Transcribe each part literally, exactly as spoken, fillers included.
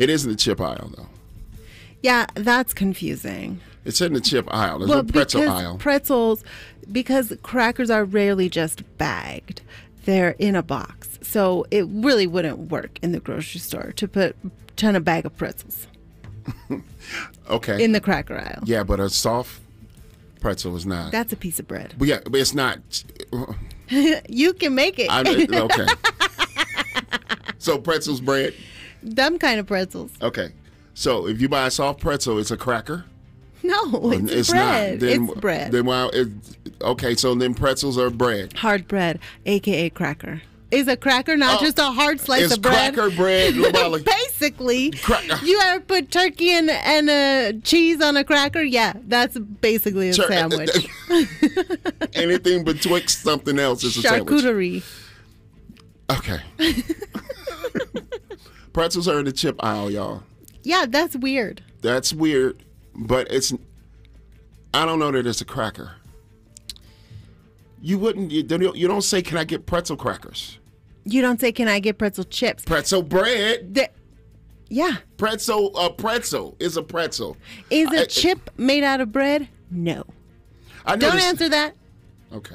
It is in the chip aisle, though. Yeah, that's confusing. It's in the chip aisle. There's Well, no pretzel because aisle. pretzels, because crackers are rarely just bagged. They're in a box. So it really wouldn't work in the grocery store to put a ton of bag of pretzels Okay. in the cracker aisle. Yeah, but a soft pretzel is not. That's a piece of bread. But yeah, but it's not. You can make it. I, okay. So pretzels bread. Them kind of pretzels. Okay. So if you buy a soft pretzel, it's a cracker. No, it's, it's bread. Not. Then, it's bread. Then wow. It, okay, so then pretzels are bread. Hard bread, aka cracker. Is a cracker not Oh, just a hard slice it's of bread? cracker bread, Lamali. Basically, Cracker. you ever put turkey and and uh, cheese on a cracker? Yeah, that's basically a Tur- sandwich. Anything betwixt something else is a sandwich. Charcuterie. Okay. Pretzels are in the chip aisle, y'all. Yeah, that's weird. That's weird, but it's. I don't know that it's a cracker. You wouldn't. You don't, you don't say, "Can I get pretzel crackers?" You don't say, "Can I get pretzel chips?" Pretzel bread. The- yeah. Pretzel. A pretzel is a pretzel. Is a I- chip made out of bread? No. I know Don't this- answer that. Okay.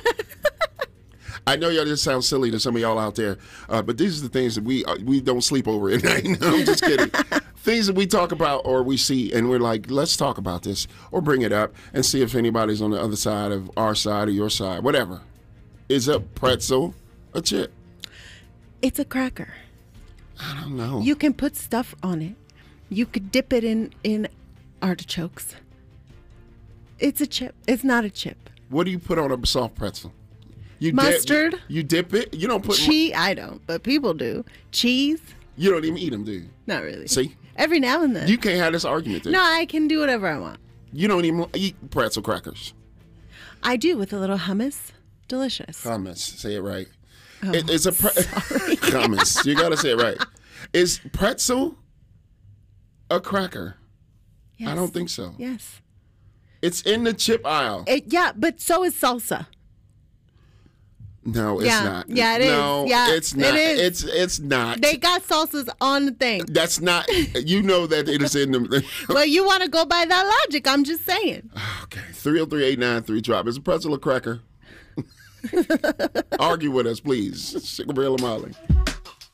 I know y'all just sound silly to some of y'all out there, uh, but these are the things that we uh, we don't sleep over at night. No, I'm just kidding. Things that we talk about or we see, and we're like, let's talk about this or bring it up and see if anybody's on the other side of our side or your side, whatever. Is a pretzel a chip? It's a cracker. I don't know. You can put stuff on it. You could dip it in, in artichokes. It's a chip. It's not a chip. What do you put on a soft pretzel? You Mustard. Dip, you dip it. You don't put. Cheese. I don't, but people do. Cheese. You don't even eat them, do you? Not really. See? Every now and then. You can't have this argument there. No, I can do whatever I want. You don't even eat pretzel crackers. I do with a little hummus. Delicious. Hummus. Say it right. Oh, it, it's a pre- hummus. You got to say it right. Is pretzel a cracker? Yes. I don't think so. Yes. It's in the chip aisle. It, yeah, but so is salsa. No, it's Yeah. not. Yeah, it is. No, Yeah, it's not. it is. It's it's not. They got salsas on the thing. That's not. You know that it is in the. Well, you want to go by that logic. I'm just saying. Okay, three oh three, eight nine three drop. Is a pretzel a cracker? Argue with us, please. Chicabrilla Molly.